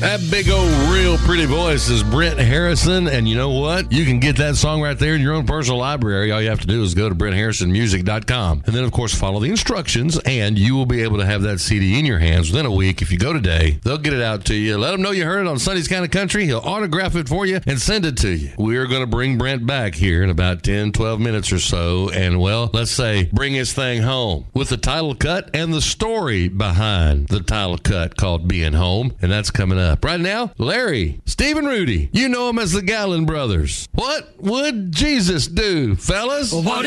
That big old real pretty voice is Brent Harrison, and you know what? You can get that song right there in your own personal library. All you have to do is go to BrentHarrisonMusic.com, and then of course follow the instructions, and you will be able to have that CD in your hands within a week. If you go today, they'll get it out to you. Let them know you heard it on Sonny's Kind of Country. He'll autograph it for you and send it to you. We're going to bring Brent back here in about 10, 12 minutes or so, and well, let's say bring his thing home with the title cut and the story behind the title cut called Being Home, and that's coming up. Right now, Larry, Steve, and Rudy. You know them as the Gallon Brothers. What would Jesus do, fellas? What